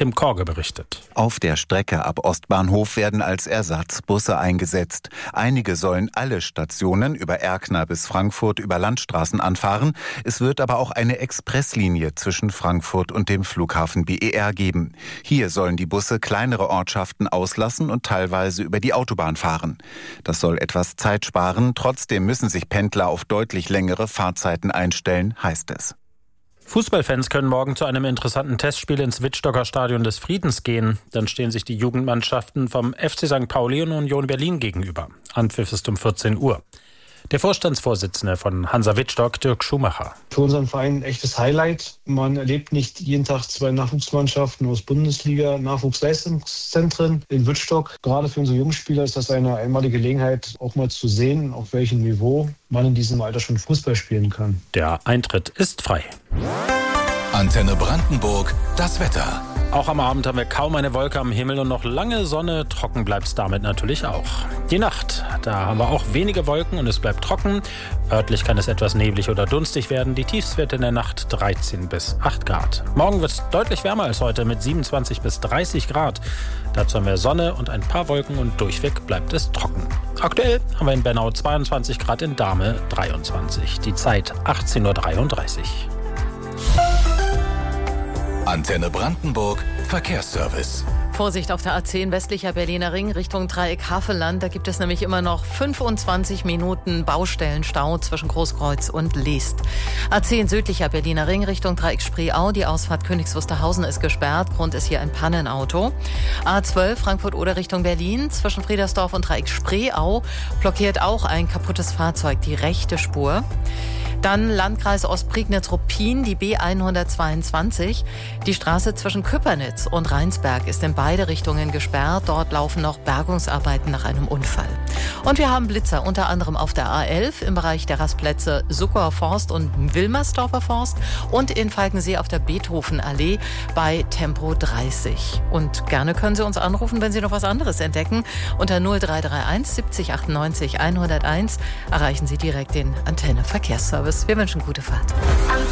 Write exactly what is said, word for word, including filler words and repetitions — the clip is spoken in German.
Tim Korge berichtet. Auf der Strecke ab Ostbahnhof werden als Ersatz Busse eingesetzt. Einige sollen alle Stationen über Erkner bis Frankfurt über Landstraßen anfahren. Es wird aber auch eine Expresslinie zwischen Frankfurt und dem Flughafen B E R geben. Hier sollen die Busse kleinere Ortschaften auslassen und teilweise über die Autobahn fahren. Das soll etwas Zeit sparen. Trotzdem müssen sich Pendler auf deutlich längere Fahrzeiten einstellen, heißt es. Fußballfans können morgen zu einem interessanten Testspiel ins Wittstocker Stadion des Friedens gehen. Dann stehen sich die Jugendmannschaften vom F C Sankt Pauli und Union Berlin gegenüber. Anpfiff ist um vierzehn Uhr. Der Vorstandsvorsitzende von Hansa Wittstock, Dirk Schumacher. Für unseren Verein ein echtes Highlight. Man erlebt nicht jeden Tag zwei Nachwuchsmannschaften aus Bundesliga, Nachwuchsleistungszentren in Wittstock. Gerade für unsere jungen Spieler ist das eine einmalige Gelegenheit, auch mal zu sehen, auf welchem Niveau man in diesem Alter schon Fußball spielen kann. Der Eintritt ist frei. Antenne Brandenburg, das Wetter. Auch am Abend haben wir kaum eine Wolke am Himmel und noch lange Sonne. Trocken bleibt es damit natürlich auch. Die Nacht, da haben wir auch wenige Wolken und es bleibt trocken. Örtlich kann es etwas neblig oder dunstig werden. Die Tiefstwerte in der Nacht dreizehn bis acht Grad. Morgen wird es deutlich wärmer als heute mit siebenundzwanzig bis dreißig Grad. Dazu haben wir Sonne und ein paar Wolken und durchweg bleibt es trocken. Aktuell haben wir in Bernau zweiundzwanzig Grad, in Dahme dreiundzwanzig. Die Zeit achtzehn Uhr dreiunddreißig. Antenne Brandenburg, Verkehrsservice. Vorsicht auf der A zehn westlicher Berliner Ring Richtung Dreieck Havelland. Da gibt es nämlich immer noch fünfundzwanzig Minuten Baustellenstau zwischen Großkreuz und Leest. A zehn südlicher Berliner Ring Richtung Dreieck Spreeau. Die Ausfahrt Königs Wusterhausen ist gesperrt. Grund ist hier ein Pannenauto. A zwölf Frankfurt-Oder Richtung Berlin. Zwischen Friedersdorf und Dreieck Spreeau blockiert auch ein kaputtes Fahrzeug die rechte Spur. Dann Landkreis Ostprignitz-Ruppin, die B hundertzweiundzwanzig. Die Straße zwischen Köpernitz und Rheinsberg ist in beide Richtungen gesperrt. Dort laufen noch Bergungsarbeiten nach einem Unfall. Und wir haben Blitzer, unter anderem auf der A elf im Bereich der Rastplätze Suckower Forst und Wilmersdorfer Forst und in Falkensee auf der Beethovenallee bei Tempo dreißig. Und gerne können Sie uns anrufen, wenn Sie noch was anderes entdecken. Unter null drei drei eins siebzig achtundneunzig hunderteins erreichen Sie direkt den Antenne Verkehrsservice. Wir wünschen gute Fahrt.